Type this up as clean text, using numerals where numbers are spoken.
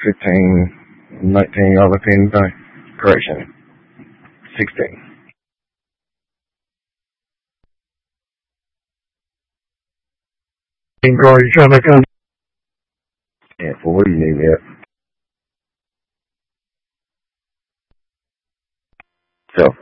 15, 19, y'all look anything? Correction. 16. Girl, you trying to make a And for what do you need me at? So,